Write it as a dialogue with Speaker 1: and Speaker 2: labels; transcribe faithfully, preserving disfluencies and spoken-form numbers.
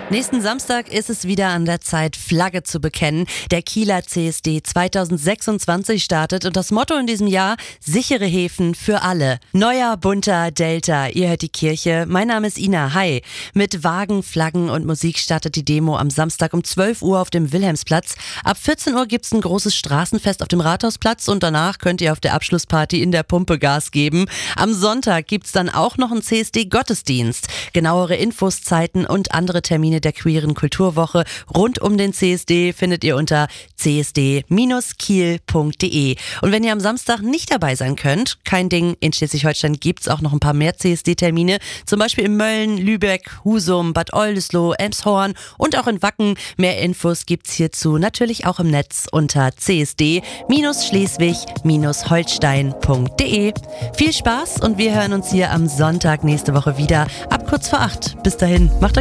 Speaker 1: Nächsten Samstag ist es wieder an der Zeit, Flagge zu bekennen. Der Kieler C S D zweitausendsechsundzwanzig startet und das Motto in diesem Jahr: sichere Häfen für alle. Neuer, bunter Delta, ihr hört die Kirche. Mein Name ist Ina, hi. Mit Wagen, Flaggen und Musik startet die Demo am Samstag um zwölf Uhr auf dem Wilhelmsplatz. Ab vierzehn Uhr gibt's ein großes Straßenfest auf dem Rathausplatz und danach könnt ihr auf der Abschlussparty in der Pumpe Gas geben. Am Sonntag gibt's dann auch noch einen C S D-Gottesdienst. Genauere Infos, Zeiten und andere Termine der queeren Kulturwoche rund um den C S D findet ihr unter c s d Bindestrich kiel punkt d e. Und wenn ihr am Samstag nicht dabei sein könnt, kein Ding, in Schleswig-Holstein gibt's auch noch ein paar mehr C S D-Termine, zum Beispiel in Mölln, Lübeck, Husum, Bad Oldesloe, Elmshorn und auch in Wacken. Mehr Infos gibt's hierzu natürlich auch im Netz unter c s d schleswig holstein punkt d e. Viel Spaß und wir hören uns hier am Sonntag nächste Woche wieder ab kurz vor acht. Bis dahin, macht euch